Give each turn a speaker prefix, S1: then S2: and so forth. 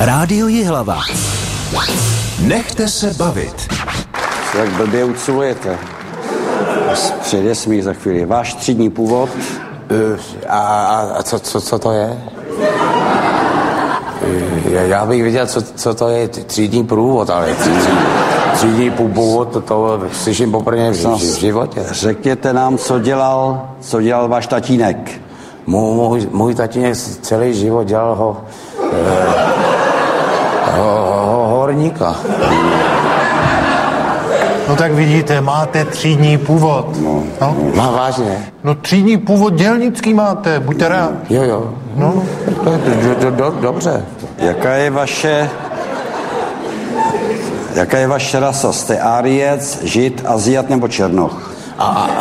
S1: Rádio Jihlava. Nechte se bavit.
S2: Jak blbě ucilujete. Přijde smích za chvíli. Váš třídní původ.
S3: A co to je? Já bych věděl, co to je třídní průvod, ale třídní původ, to slyším poprvé v životě.
S2: Řekněte nám, co dělal váš tatínek.
S3: Můj tatínek celý život dělal horníka.
S4: No tak vidíte, máte třídní původ. No.
S3: Má vážně.
S4: No třídní původ dělnický máte, buďte rád.
S3: Jo.
S4: No.
S3: Dobře.
S2: Jaká je vaše rasa? Jste Áriec, Žid, Aziat nebo Černoch?